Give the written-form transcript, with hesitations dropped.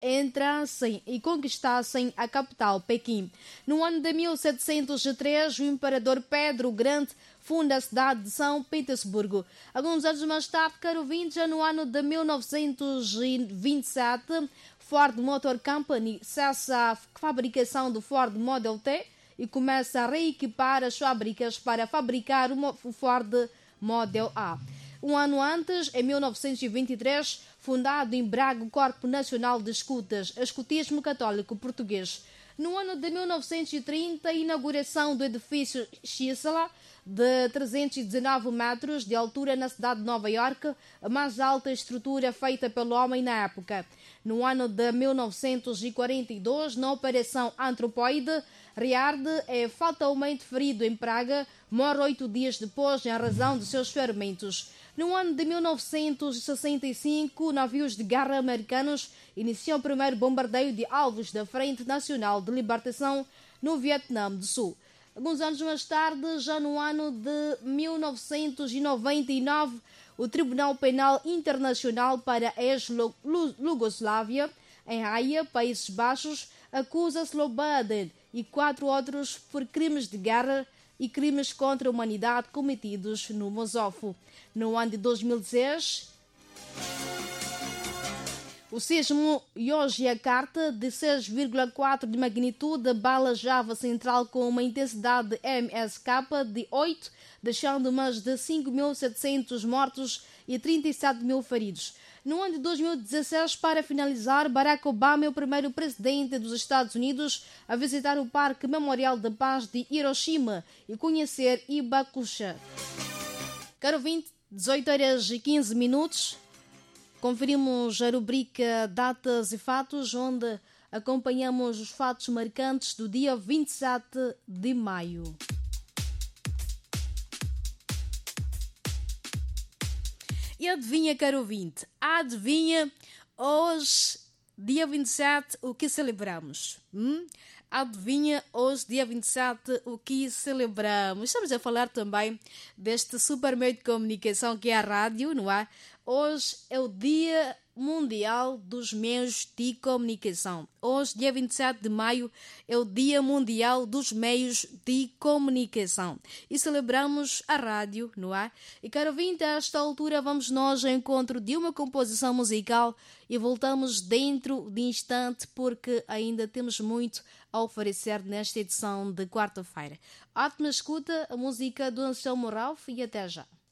entrassem e conquistassem a capital, Pequim. No ano de 1703, o imperador Pedro o Grande funda a cidade de São Petersburgo. Alguns anos mais tarde, caro ouvinte, já no ano de 1927, Ford Motor Company cessa a fabricação do Ford Model T e começa a reequipar as fábricas para fabricar o Ford Model A. Um ano antes, em 1923, fundado em Braga o Corpo Nacional de Escutas, Escutismo Católico Português. No ano de 1930, a inauguração do edifício Chisholm, de 319 metros de altura na cidade de Nova Iorque, a mais alta estrutura feita pelo homem na época. No ano de 1942, na Operação Antropoide, Riard é fatalmente ferido em Praga, morre 8 dias depois em razão de seus ferimentos. No ano de 1965, navios de guerra americanos iniciam o primeiro bombardeio de alvos da Frente Nacional de Libertação no Vietnã do Sul. Alguns anos mais tarde, já no ano de 1999, o Tribunal Penal Internacional para a ex-Iugoslávia, em Haia, Países Baixos, acusa Slobodan e 4 outros por crimes de guerra e crimes contra a humanidade cometidos no Mosofo. No ano de 2016, o sismo Yogyakarta, de 6,4 de magnitude, abala Java Central com uma intensidade de MSK de 8, deixando mais de 5.700 mortos e 37 mil feridos. No ano de 2016, para finalizar, Barack Obama é o primeiro presidente dos Estados Unidos a visitar o Parque Memorial da Paz de Hiroshima e conhecer Hibakusha. Caro ouvinte, 18h15. Conferimos a rubrica Datas e Fatos, onde acompanhamos os fatos marcantes do dia 27 de maio. E adivinha, caro ouvinte, adivinha hoje, dia 27, o que celebramos? Adivinha hoje, dia 27, o que celebramos? Estamos a falar também deste super meio de comunicação que é a rádio, não é? Hoje é o Dia Mundial dos Meios de Comunicação. Hoje, dia 27 de maio, é o Dia Mundial dos Meios de Comunicação. E celebramos a rádio, não é? E, caro ouvinte, a esta altura vamos nós ao encontro de uma composição musical e voltamos dentro de instante porque ainda temos muito a oferecer nesta edição de quarta-feira. Ótima escuta, a música do Anselmo Ralph e até já.